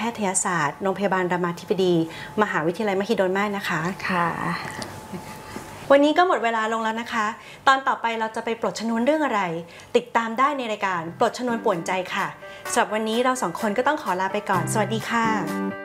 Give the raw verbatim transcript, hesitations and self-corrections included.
ทยศาสตร์โรงพยาบาลรามาธิบดีมหาวิทยาลัยมหิดลมากนะคะค่ะวันนี้ก็หมดเวลาลงแล้วนะคะตอนต่อไปเราจะไปปลดชนวนเรื่องอะไรติดตามได้ในรายการปลดชนวนป่วนใจค่ะสำหรับวันนี้เราสองคนก็ต้องขอลาไปก่อนสวัสดีค่ะ